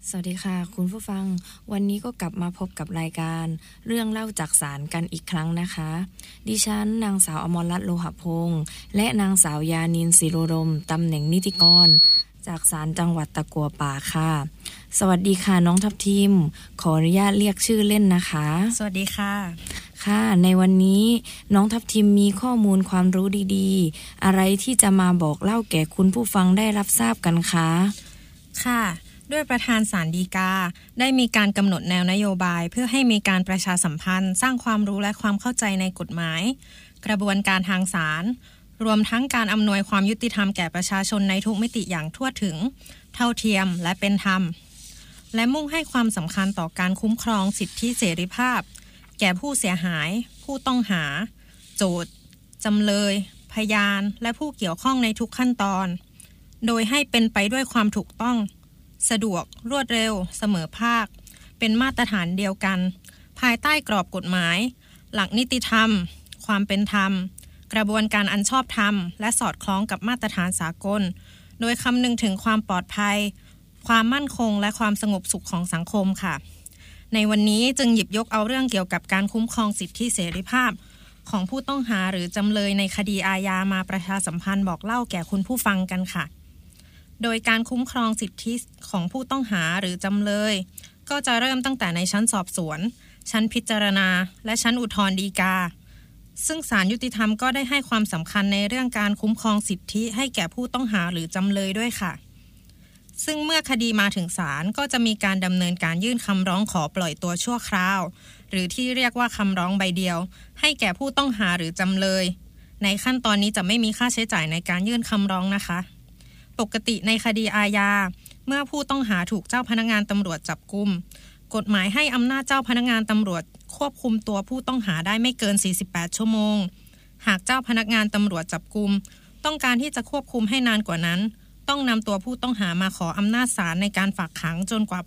สวัสดีค่ะคุณผู้ฟังวันนี้ก็กลับมาพบกับรายการเรื่องเล่าจากศาลกันอีกครั้งนะคะดิฉันนางสาวอมรรัตน์โลหะพงษ์และนางสาวยานินศิโรดมตำแหน่งนิติกรจากศาลจังหวัดตะกัวป่าค่ะสวัสดีค่ะน้องทับทิมขออนุญาตเรียกชื่อเล่นนะคะสวัสดีค่ะค่ะในวันนี้น้องทับทิมมีข้อมูลความรู้ดีๆอะไรที่จะมาบอกเล่าแก่คุณผู้ฟังได้รับทราบกันคะค่ะด้วยประธานศาลฎีกาได้มีการกำหนดแนวนโยบายเพื่อให้มีการประชาสัมพันธ์สร้างความรู้และความเข้าใจในกฎหมายกระบวนการทางศาลรวมทั้งการอำนวยความยุติธรรมแก่ประชาชนในทุกมิติอย่างทั่วถึงเท่าเทียมและเป็นธรรมและมุ่งให้ความสำคัญต่อการคุ้มครองสิทธิเสรีภาพแก่ผู้เสียหายผู้ต้องหาโจทก์จำเลยพยานและผู้เกี่ยวข้องในทุกขั้นตอนโดยให้เป็นไปด้วยความถูกต้องสะดวกรวดเร็วเสมอภาคเป็นมาตรฐานเดียวกันภายใต้กรอบกฎหมายหลักนิติธรรมความเป็นธรรมกระบวนการอันชอบธรรมและสอดคล้องกับมาตรฐานสากลโดยคำนึงถึงความปลอดภัยความมั่นคงและความสงบสุขของสังคมค่ะในวันนี้จึงหยิบยกเอาเรื่องเกี่ยวกับการคุ้มครองสิทธิเสรีภาพของผู้ต้องหาหรือจำเลยในคดีอาญามาประชาสัมพันธ์บอกเล่าแก่คุณผู้ฟังกันค่ะโดยการคุ้มครองสิทธิของผู้ต้องหาหรือจำเลยก็จะเริ่มตั้งแต่ในชั้นสอบสวนชั้นพิจารณาและชั้นอุทธรณ์ฎีกาซึ่งศาลยุติธรรมก็ได้ให้ความสำคัญในเรื่องการคุ้มครองสิทธิให้แก่ผู้ต้องหาหรือจำเลยด้วยค่ะซึ่งเมื่อคดีมาถึงศาลก็จะมีการดำเนินการยื่นคำร้องขอปล่อยตัวชั่วคราวหรือที่เรียกว่าคำร้องใบเดียวให้แก่ผู้ต้องหาหรือจำเลยในขั้นตอนนี้จะไม่มีค่าใช้จ่ายในการยื่นคำร้องนะคะปกติในคดีอาญาเมื่อผู้ต้องหาถูกเจ้าพนักงานตำรวจจับกุมกฎหมายให้อำนาจเจ้าพนักงานตำรวจควบคุมตัวผู้ต้องหาได้ไม่เกิน48ชั่วโมงหากเจ้าพนักงานตำรวจจับกุมต้องการที่จะควบคุมให้นานกว่านั้นต้องนำตัวผู้ต้องหามาขออำนาจศาลในการฝากขังจนกว่า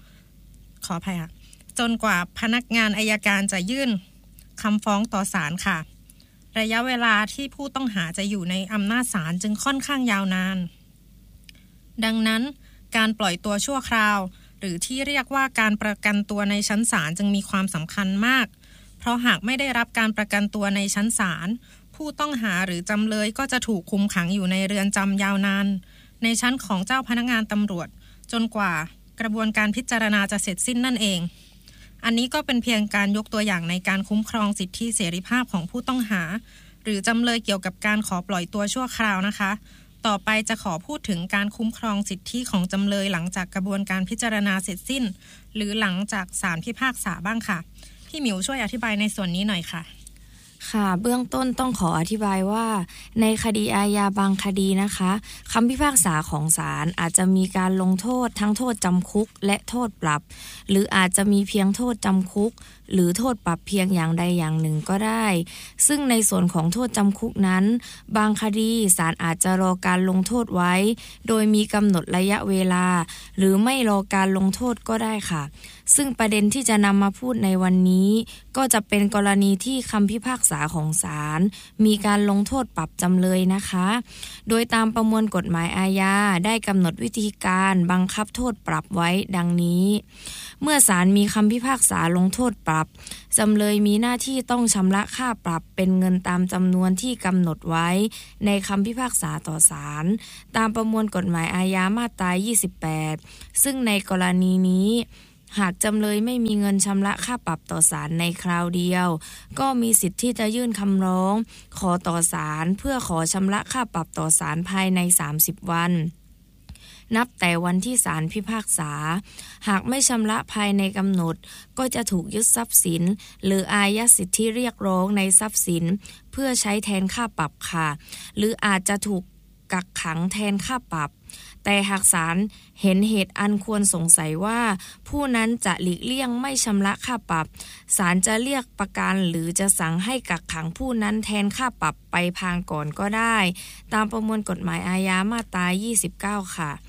จนกว่าพนักงานอัยการจะยื่นคำฟ้องต่อศาลค่ะระยะเวลาที่ผู้ต้องหาจะอยู่ในอำนาจศาลจึงค่อนข้างยาวนานดังนั้นการปล่อยตัวชั่วคราวหรือที่เรียกว่าการประกันตัวในชั้นศาลจึงมีความสำคัญมากเพราะหากไม่ได้รับการประกันตัวในชั้นศาลผู้ต้องหาหรือจำเลยก็จะถูกคุมขังอยู่ในเรือนจำยาวนานในชั้นของเจ้าพนักงานตำรวจจนกว่ากระบวนการพิจารณาจะเสร็จสิ้นนั่นเองอันนี้ก็เป็นเพียงการยกตัวอย่างในการคุ้มครองสิทธิเสรีภาพของผู้ต้องหาหรือจำเลยเกี่ยวกับการขอปล่อยตัวชั่วคราวนะคะต่อไปจะขอพูดถึงการคุ้มครองสิทธิของจำเลยหลังจากกระบวนการพิจารณาเสร็จสิ้นหรือหลังจากศาลพิพากษาบ้างค่ะพี่หมิวช่วยอธิบายในส่วนนี้หน่อยค่ะค่ะเบื้องต้นต้องขออธิบายว่าในคดีอาญาบางคดีนะคะคำพิพากษาของศาลอาจจะมีการลงโทษทั้งโทษจำคุกและโทษปรับหรืออาจจะมีเพียงโทษจำคุกหรือโทษปรับเพียงอย่างใดอย่างหนึ่งก็ได้ซึ่งในส่วนของโทษจำคุกนั้นบางคดีศาลอาจจะรอการลงโทษไว้โดยมีกำหนดระยะเวลาหรือไม่รอการลงโทษก็ได้ค่ะซึ่งประเด็นที่จะนำมาพูดในวันนี้ก็จะเป็นกรณีที่คำพิพากษาของศาลมีการลงโทษปรับจำเลยนะคะโดยตามประมวลกฎหมายอาญาได้กำหนดวิธีการบังคับโทษปรับไว้ดังนี้เมื่อศาลมีคำพิพากษาลงโทษปรับจำเลยมีหน้าที่ต้องชำระค่าปรับเป็นเงินตามจำนวนที่กำหนดไว้ในคำพิพากษาต่อศาลตามประมวลกฎหมายอาญามาตรา28ซึ่งในกรณีนี้หากจำเลยไม่มีเงินชำระค่าปรับต่อศาลในคราวเดียวก็มีสิทธิ์ที่จะยื่นคำร้องขอต่อศาลเพื่อขอชำระค่าปรับต่อศาลภายใน30วันนับแต่วันที่ศาลพิพากษาหากไม่ชำระภายในกำหนดก็จะถูกยึดทรัพย์สินหรืออายัดสิทธิเรียกร้องในทรัพย์สินเพื่อใช้แทนค่าปรับค่ะหรืออาจจะถูกกักขังแทนค่าปรับแต่หากศาลเห็นเหตุอันควรสงสัยว่าผู้นั้นจะหลีกเลี่ยงไม่ชำระค่าปรับศาลจะเรียกประกันหรือจะสั่งให้กักขังผู้นั้นแทนค่าปรับไปพางก่อนก็ได้ตามประมวลกฎหมายอาญามาตรา29ค่ะ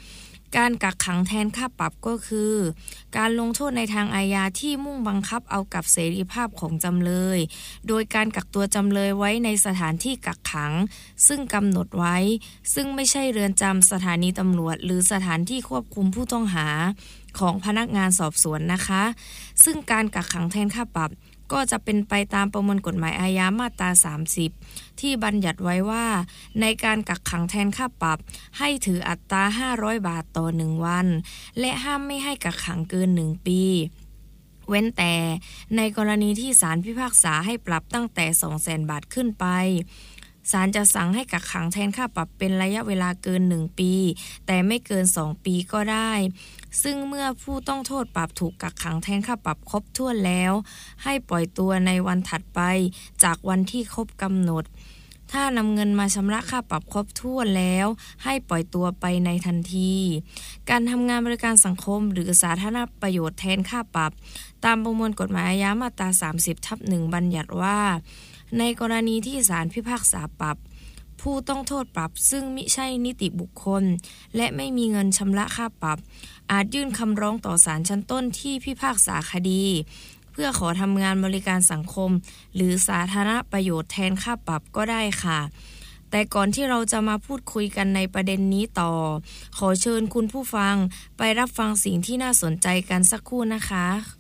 การกักขังแทนค่าปรับก็คือการลงโทษในทางอาญาที่มุ่งบังคับเอากับเสรีภาพของจำเลยโดยการกักตัวจำเลยไว้ในสถานที่กักขังซึ่งกำหนดไว้ซึ่งไม่ใช่เรือนจำสถานีตำรวจหรือสถานที่ควบคุมผู้ต้องหาของพนักงานสอบสวนนะคะซึ่งการกักขังแทนค่าปรับก็จะเป็นไปตามประมวลกฎหมายอาญามาตรา30ที่บัญญัติไว้ว่าในการกักขังแทนค่าปรับให้ถืออัตรา500 บาทต่อ1วันและห้ามไม่ให้กักขังเกิน1ปีเว้นแต่ในกรณีที่ศาลพิพากษาให้ปรับตั้งแต่ 200,000 บาทขึ้นไปศาลจะสั่งให้กักขังแทนค่าปรับเป็นระยะเวลาเกิน1ปีแต่ไม่เกิน2ปีก็ได้ซึ่งเมื่อผู้ต้องโทษปรับถูกกักขังแทนค่าปรับครบถ้วนแล้วให้ปล่อยตัวในวันถัดไปจากวันที่ครบกำหนดถ้านำเงินมาชำระค่าปรับครบถ้วนแล้วให้ปล่อยตัวไปในทันทีการทำงานบริการสังคมหรือสาธารณประโยชน์แทนค่าปรับตามประมวลกฎหมายอาญามาตรา 30/1 บัญญัติว่าในกรณีที่ศาลพิพากษาปรับผู้ต้องโทษปรับซึ่งมิใช่นิติบุคคลและไม่มีเงินชำระค่าปรับอาจยื่นคำร้องต่อศาลชั้นต้นที่พิพากษาคดีเพื่อขอทำงานบริการสังคมหรือสาธารณประโยชน์แทนค่าปรับก็ได้ค่ะแต่ก่อนที่เราจะมาพูดคุยกันในประเด็นนี้ต่อขอเชิญคุณผู้ฟังไปรับฟังสิ่งที่น่าสนใจกันสักครู่นะคะ